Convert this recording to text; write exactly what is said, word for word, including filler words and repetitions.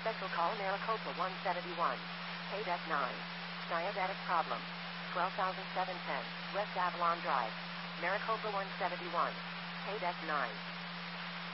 Special call Maricopa one seventy-one. Paydeck nine. Diabetic problem. twelve thousand seven hundred ten. West Avalon Drive. Maricopa one seventy-one. Paydeck nine.